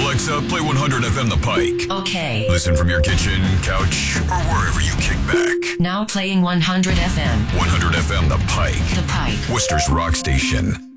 Alexa, play 100 FM The Pike. Okay. Listen from your kitchen, couch, or wherever you kick back. Now playing 100 FM. 100 FM The Pike. The Pike. Worcester's rock station.